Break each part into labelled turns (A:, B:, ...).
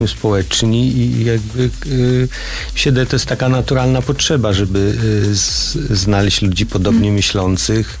A: społeczni i jakby to jest taka naturalna potrzeba, żeby znaleźć ludzi podobnie myślących,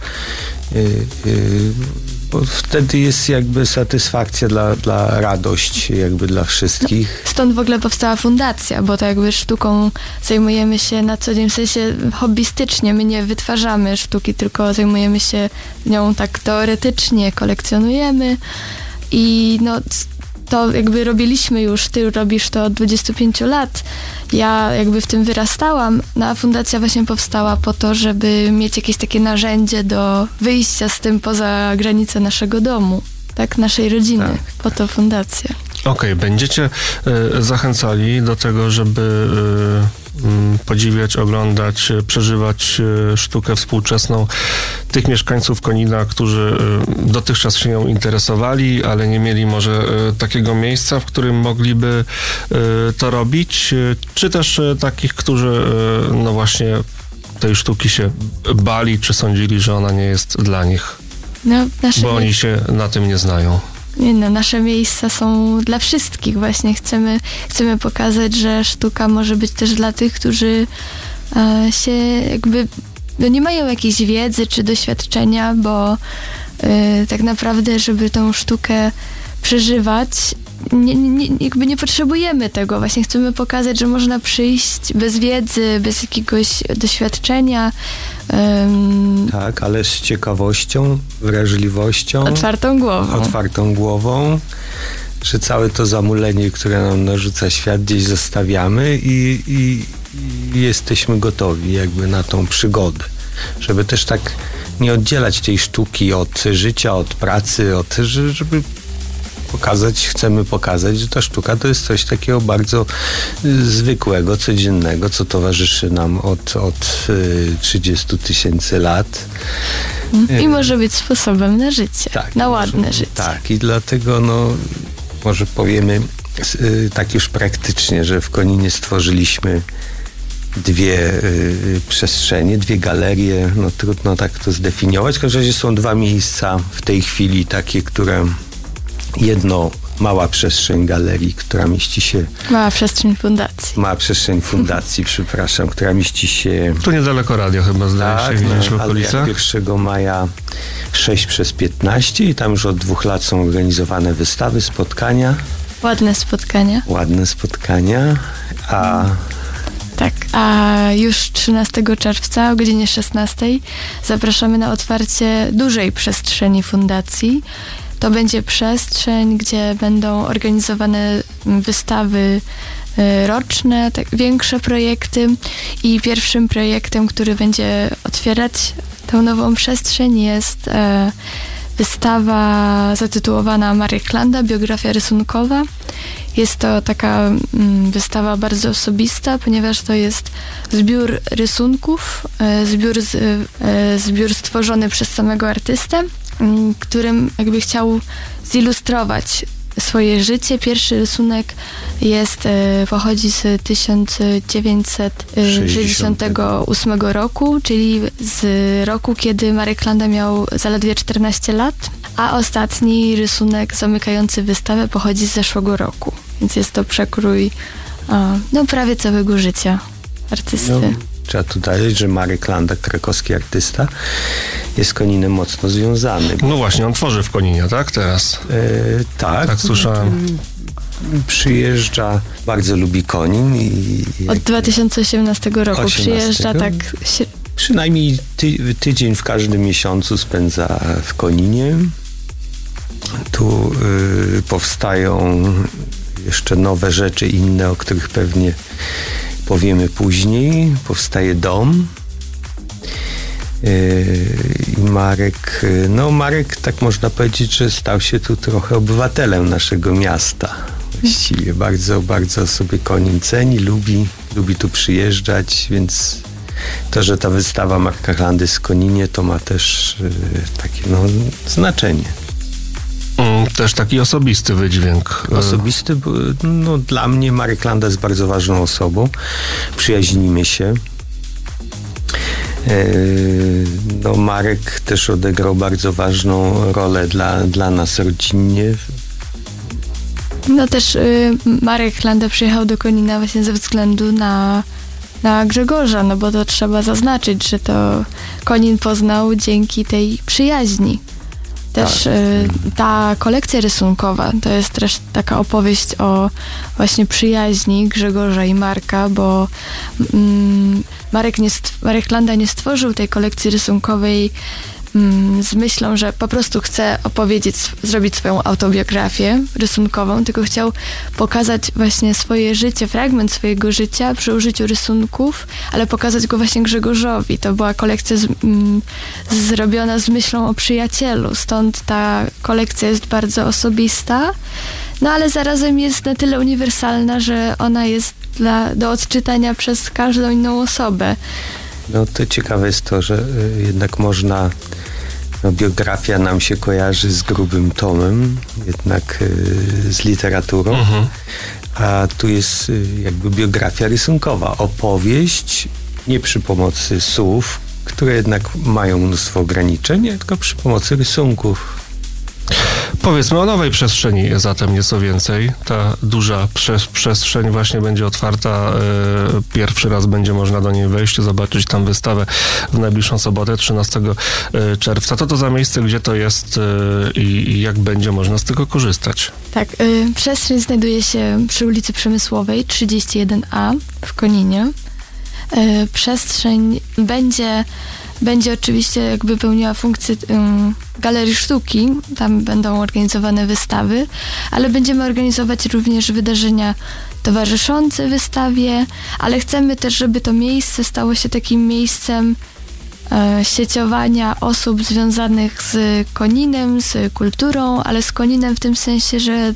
A: bo wtedy jest jakby satysfakcja dla radość jakby dla wszystkich.
B: Stąd w ogóle powstała fundacja, bo to jakby sztuką zajmujemy się na co dzień, w sensie hobbystycznie. My nie wytwarzamy sztuki, tylko zajmujemy się nią tak teoretycznie, kolekcjonujemy i to jakby robiliśmy już, ty robisz to od 25 lat. Ja jakby w tym wyrastałam, a fundacja właśnie powstała po to, żeby mieć jakieś takie narzędzie do wyjścia z tym poza granice naszego domu, tak, naszej rodziny. Tak. Po to fundacja.
C: Okej, będziecie zachęcali do tego, żeby podziwiać, oglądać, przeżywać sztukę współczesną tych mieszkańców Konina, którzy dotychczas się nią interesowali, ale nie mieli może takiego miejsca, w którym mogliby to robić, czy też takich, którzy no właśnie tej sztuki się bali, czy sądzili, że ona nie jest dla nich, bo oni się na tym nie znają.
B: Nasze miejsca są dla wszystkich. Właśnie chcemy pokazać, że sztuka może być też dla tych, którzy się jakby nie mają jakiejś wiedzy czy doświadczenia, bo tak naprawdę, żeby tą sztukę przeżywać, jakby nie potrzebujemy tego. Właśnie chcemy pokazać, że można przyjść bez wiedzy, bez jakiegoś doświadczenia.
A: Tak, ale z ciekawością, wrażliwością. Otwartą głową, że całe to zamulenie, które nam narzuca świat, gdzieś zostawiamy i jesteśmy gotowi jakby na tą przygodę. Żeby też tak nie oddzielać tej sztuki od życia, od pracy, żeby chcemy pokazać, że ta sztuka to jest coś takiego bardzo zwykłego, codziennego, co towarzyszy nam od 30 000 lat.
B: I może być sposobem na życie, tak, na ładne życie.
A: Tak, i dlatego może powiemy tak już praktycznie, że w Koninie stworzyliśmy dwie przestrzenie, dwie galerie, trudno tak to zdefiniować. W każdym razie są dwa miejsca w tej chwili takie, które jedno mała przestrzeń galerii, która mieści się...
B: Mała przestrzeń fundacji,
A: przepraszam, która mieści się...
C: Tu niedaleko radio chyba, zdaje się, gdzieś w okolicy. 1
A: maja 6/15 i tam już od 2 lat są organizowane wystawy, spotkania.
B: Ładne spotkania, a już 13 czerwca o godzinie 16 zapraszamy na otwarcie dużej przestrzeni fundacji. To będzie przestrzeń, gdzie będą organizowane wystawy roczne, większe projekty i pierwszym projektem, który będzie otwierać tę nową przestrzeń jest wystawa zatytułowana Marek Landa, biografia rysunkowa. Jest to taka wystawa bardzo osobista, ponieważ to jest zbiór rysunków, zbiór stworzony przez samego artystę, którym jakby chciał zilustrować swoje życie. Pierwszy rysunek pochodzi z 1968 roku, czyli z roku, kiedy Marek Landa miał zaledwie 14 lat, a ostatni rysunek zamykający wystawę pochodzi z zeszłego roku. Więc jest to przekrój prawie całego życia artysty.
A: Trzeba tu dodać, że Marek Landa, krakowski artysta, jest z Koninem mocno związany.
C: No właśnie, on tworzy w Koninie, tak? Teraz?
A: Tak.
C: Słyszałem.
A: Przyjeżdża, bardzo lubi Konin.
B: Od 2018 roku przyjeżdża, tak.
A: Przynajmniej tydzień w każdym miesiącu spędza w Koninie. Tu powstają jeszcze nowe rzeczy, inne, o których pewnie powiemy później. Powstaje dom. I Marek, tak można powiedzieć, że stał się tu trochę obywatelem naszego miasta. Właściwie bardzo, bardzo sobie Konin ceni, lubi tu przyjeżdżać, więc to, że ta wystawa Marka Landy z Koninie, to ma też takie znaczenie.
C: Też taki osobisty wydźwięk.
A: Osobisty, dla mnie Marek Landa jest bardzo ważną osobą. Przyjaźnimy się. Marek też odegrał bardzo ważną rolę dla nas rodzinnie.
B: No też Marek Landa przyjechał do Konina właśnie ze względu na Grzegorza, no bo to trzeba zaznaczyć, że to Konin poznał dzięki tej przyjaźni. Też ta kolekcja rysunkowa to jest też taka opowieść o właśnie przyjaźni Grzegorza i Marka, bo Marek Landa nie stworzył tej kolekcji rysunkowej z myślą, że po prostu chce zrobić swoją autobiografię rysunkową, tylko chciał pokazać właśnie swoje życie, fragment swojego życia przy użyciu rysunków, ale pokazać go właśnie Grzegorzowi. To była kolekcja zrobiona z myślą o przyjacielu, stąd ta kolekcja jest bardzo osobista, no ale zarazem jest na tyle uniwersalna, że ona jest do odczytania przez każdą inną osobę.
A: No to ciekawe jest to, że jednak można, biografia nam się kojarzy z grubym tomem, jednak z literaturą, a tu jest jakby biografia rysunkowa, opowieść nie przy pomocy słów, które jednak mają mnóstwo ograniczeń, tylko przy pomocy rysunków.
C: Powiedzmy o nowej przestrzeni zatem nieco więcej. Ta duża przestrzeń właśnie będzie otwarta. Pierwszy raz będzie można do niej wejść, zobaczyć tam wystawę w najbliższą sobotę, 13 czerwca. Co to za miejsce, gdzie to jest i jak będzie można z tego korzystać?
B: Tak, przestrzeń znajduje się przy ulicy Przemysłowej 31A w Koninie. Przestrzeń będzie oczywiście jakby pełniła funkcję galerii sztuki, tam będą organizowane wystawy, ale będziemy organizować również wydarzenia towarzyszące wystawie, ale chcemy też, żeby to miejsce stało się takim miejscem sieciowania osób związanych z Koninem, z kulturą, ale z Koninem w tym sensie, że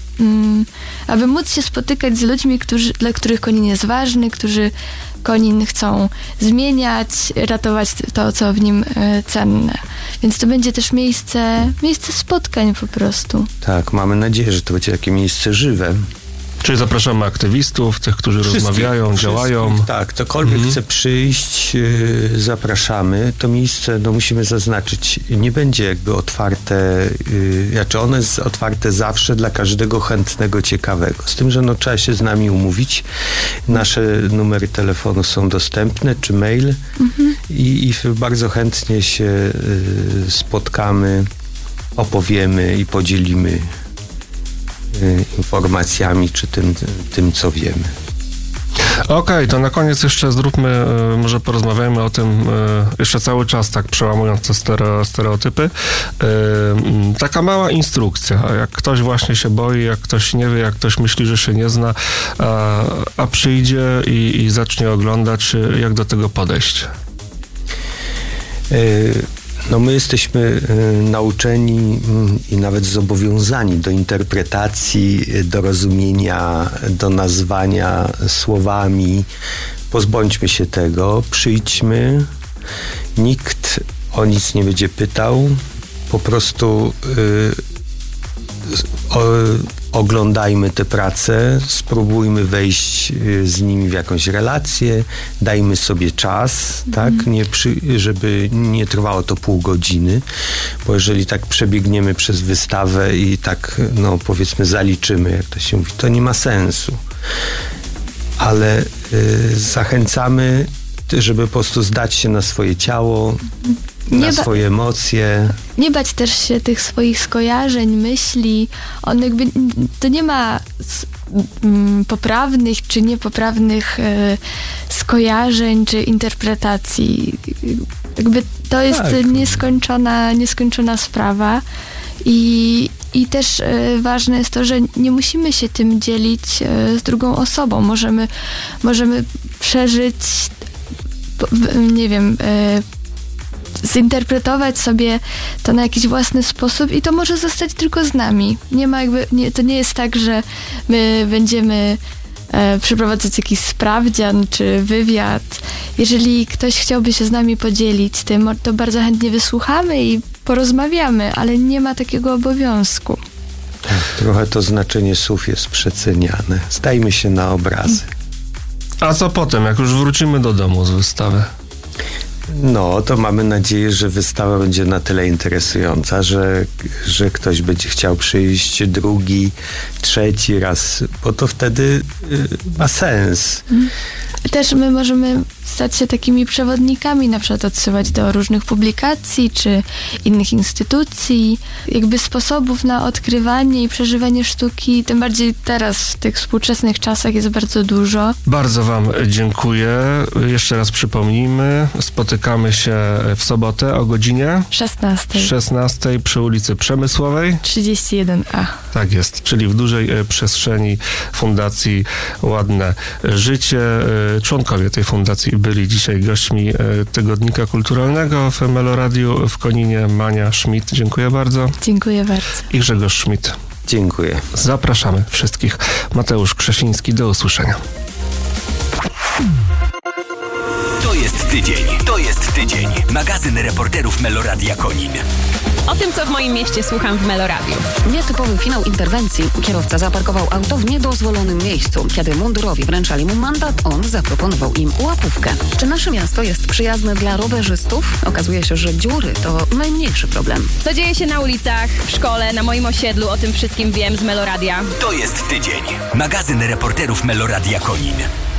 B: aby móc się spotykać z ludźmi, dla których Konin jest ważny, którzy Konin chcą zmieniać, ratować to, co w nim cenne. Więc to będzie też miejsce spotkań po prostu.
A: Tak, mamy nadzieję, że to będzie takie miejsce żywe.
C: Czyli zapraszamy aktywistów, tych, którzy rozmawiają, działają.
A: Tak, ktokolwiek chce przyjść, zapraszamy. To miejsce, musimy zaznaczyć, nie będzie jakby otwarte, ono jest otwarte zawsze dla każdego chętnego, ciekawego. Z tym, że trzeba się z nami umówić. Nasze numery telefonu są dostępne, czy mail i bardzo chętnie się spotkamy, opowiemy i podzielimy informacjami, czy tym, co wiemy.
C: Okej, to na koniec jeszcze zróbmy, może porozmawiajmy o tym, jeszcze cały czas tak przełamując te stereotypy. Taka mała instrukcja, jak ktoś właśnie się boi, jak ktoś nie wie, jak ktoś myśli, że się nie zna, a przyjdzie i zacznie oglądać, jak do tego podejść?
A: My jesteśmy nauczeni i nawet zobowiązani do interpretacji, do rozumienia, do nazwania słowami. Pozbądźmy się tego, przyjdźmy, nikt o nic nie będzie pytał, po prostu oglądajmy te prace, spróbujmy wejść z nimi w jakąś relację, dajmy sobie czas, tak, żeby nie trwało to pół godziny, bo jeżeli tak przebiegniemy przez wystawę i tak, powiedzmy, zaliczymy, jak to się mówi, to nie ma sensu. Ale zachęcamy, żeby po prostu zdać się na swoje ciało, na swoje emocje.
B: Nie bać też się tych swoich skojarzeń, myśli. To nie ma poprawnych czy niepoprawnych skojarzeń czy interpretacji. To jest nieskończona sprawa i też ważne jest to, że nie musimy się tym dzielić z drugą osobą. Możemy przeżyć, nie wiem, zinterpretować sobie to na jakiś własny sposób i to może zostać tylko z nami. To nie jest tak, że my będziemy przeprowadzać jakiś sprawdzian czy wywiad. Jeżeli ktoś chciałby się z nami podzielić tym, to bardzo chętnie wysłuchamy i porozmawiamy, ale nie ma takiego obowiązku.
A: Trochę to znaczenie słów jest przeceniane. Zdajmy się na obrazy.
C: A co potem, jak już wrócimy do domu z wystawy?
A: No, to mamy nadzieję, że wystawa będzie na tyle interesująca, że ktoś będzie chciał przyjść drugi, trzeci raz, bo to wtedy ma sens.
B: Też my możemy stać się takimi przewodnikami, na przykład odsyłać do różnych publikacji czy innych instytucji, jakby sposobów na odkrywanie i przeżywanie sztuki, tym bardziej teraz w tych współczesnych czasach jest bardzo dużo.
C: Bardzo wam dziękuję. Jeszcze raz przypomnijmy, spotykamy się w sobotę o godzinie 16 przy ulicy Przemysłowej
B: 31A.
C: Tak jest, czyli w dużej przestrzeni Fundacji Ładne Życie. Członkowie tej fundacji byli dzisiaj gośćmi Tygodnika Kulturalnego w Meloradiu w Koninie. Mania Schmidt, dziękuję bardzo.
B: Dziękuję bardzo.
C: I Grzegorz Schmidt.
A: Dziękuję.
C: Zapraszamy wszystkich. Mateusz Krzesiński, do usłyszenia.
D: To jest tydzień. Magazyn reporterów Meloradia Konin.
E: O tym, co w moim mieście słucham w Meloradiu.
F: Nietypowy finał interwencji. Kierowca zaparkował auto w niedozwolonym miejscu. Kiedy mundurowi wręczali mu mandat, on zaproponował im łapówkę. Czy nasze miasto jest przyjazne dla rowerzystów? Okazuje się, że dziury to najmniejszy problem.
E: Co dzieje się na ulicach, w szkole, na moim osiedlu, o tym wszystkim wiem z Meloradia.
D: To jest tydzień. Magazyn reporterów Meloradia Konin.